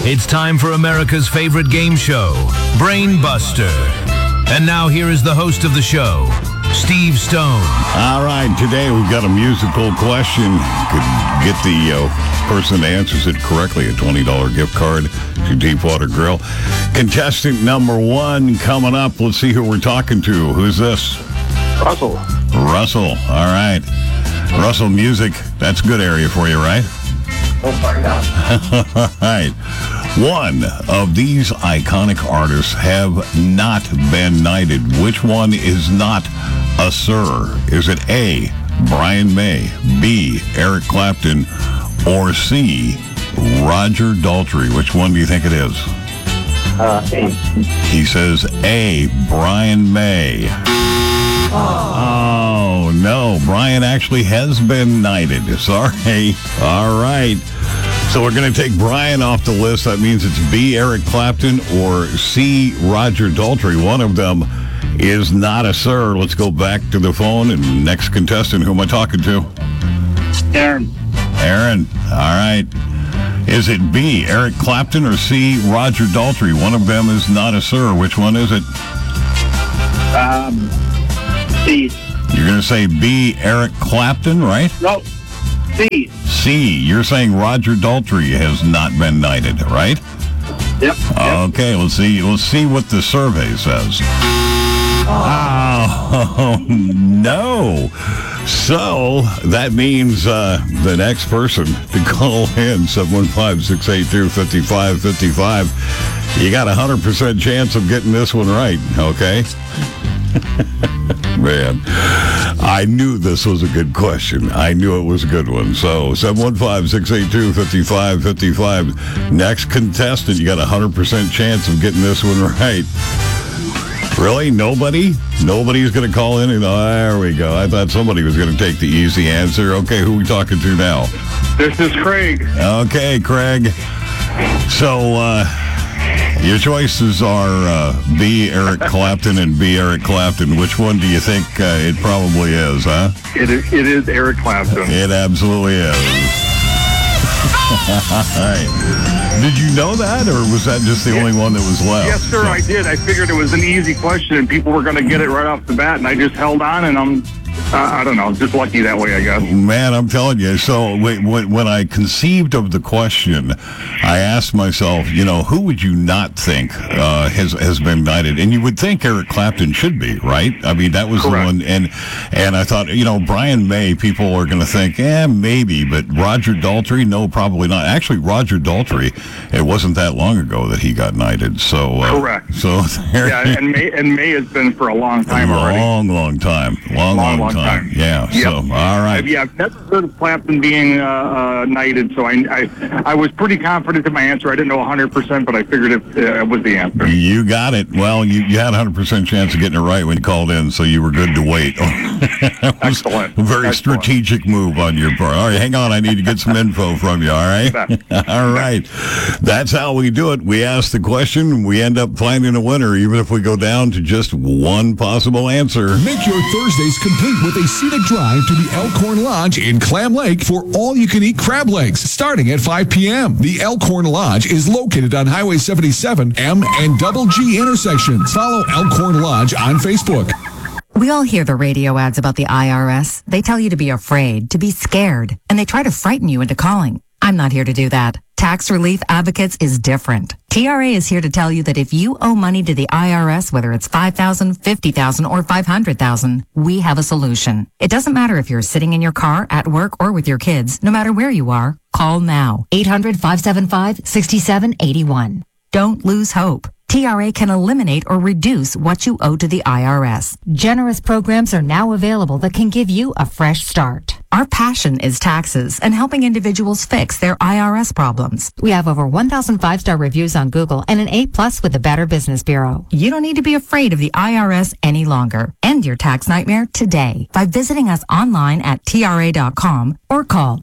It's time for America's favorite game show, Brain Buster. And now here is the host of the show, Steve Stone. All right, today we've got a musical question. Could get the person that answers it correctly a $20 gift card to Deepwater Grill. Contestant number one coming up. Let's see who we're talking to. Who's this? Russell. Russell. All right. Russell, music, that's a good area for you, right? We'll find out. All right. One of these iconic artists have not been knighted. Which one is not a sir? Is it A, Brian May, B, Eric Clapton, or C, Roger Daltrey? Which one do you think it is? A. He says A, Brian May. Oh, no. Brian actually has been knighted. Sorry. All right. So we're going to take Brian off the list. That means it's B, Eric Clapton, or C, Roger Daltrey. One of them is not a sir. Let's go back to the phone. And next contestant, who am I talking to? Aaron. Aaron. All right. Is it B, Eric Clapton, or C, Roger Daltrey? One of them is not a sir. Which one is it? C. You're going to say B, Eric Clapton, right? No. C. C. You're saying Roger Daltrey has not been knighted, right? Yep. Okay, let's see what the survey says. Oh, no. So that means the next person to call in, 715-682-5555, you got a 100% chance of getting this one right, okay? Man, I knew this was a good question. I knew it was a good one. So 715-682-5555. Next contestant, you got a 100% chance of getting this one right. Really? Nobody? Nobody's going to call in? There we go. I thought somebody was going to take the easy answer. Okay, who are we talking to now? This is Craig. Okay, Craig. So, your choices are B, Eric Clapton, and B, Eric Clapton. Which one do you think it probably is, huh? It is Eric Clapton. It absolutely is. Did you know that, or was that just the only one that was left? Yes, sir, I did. I figured it was an easy question, and people were going to get it right off the bat, and I just held on, and I'm... I don't know, just lucky that way, I guess. Man, I'm telling you. So when I conceived of the question, I asked myself, who would you not think has been knighted? And you would think Eric Clapton should be, right? I mean, that was Correct. the one. And I thought, Brian May, people are going to think, maybe. But Roger Daltrey, no, probably not. Actually, Roger Daltrey, it wasn't that long ago that he got knighted. So Correct. So and May has been for a long time already. Long time. Long time. Yeah. Yep. So, all right. I've never heard of Clapton being knighted, so I was pretty confident in my answer. I didn't know 100%, but I figured it was the answer. You got it. Well, you had a 100% chance of getting it right when you called in, so you were good to wait. Excellent. A very strategic move on your part. All right, hang on. I need to get some info from you, all right? All right. That's how we do it. We ask the question, we end up finding a winner, even if we go down to just one possible answer. Make your Thursdays complete with a scenic drive to the Elkhorn Lodge in Clam Lake for all-you-can-eat crab legs, starting at 5 p.m. The Elkhorn Lodge is located on Highway 77, M and Double G intersections. Follow Elkhorn Lodge on Facebook. We all hear the radio ads about the IRS. They tell you to be afraid, to be scared, and they try to frighten you into calling. I'm not here to do that. Tax Relief Advocates is different. TRA is here to tell you that if you owe money to the IRS, whether it's $5,000, $50,000, or $500,000, we have a solution. It doesn't matter if you're sitting in your car, at work, or with your kids. No matter where you are, call now. 800-575-6781. Don't lose hope. TRA can eliminate or reduce what you owe to the IRS. Generous programs are now available that can give you a fresh start. Our passion is taxes and helping individuals fix their IRS problems. We have over 1,000 5-star reviews on Google and an A+ with the Better Business Bureau. You don't need to be afraid of the IRS any longer. End your tax nightmare today by visiting us online at TRA.com or call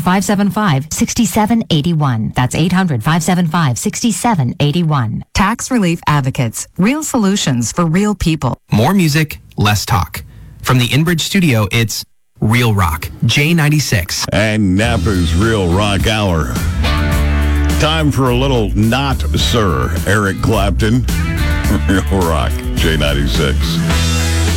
800-575-6781. That's 800-575-6781. Tax Relief Advocates. Real solutions for real people. More music, less talk. From the Inbridge studio, it's Real Rock, J96. And Napa's Real Rock Hour. Time for a little Not Sir. Eric Clapton. Real Rock, J96.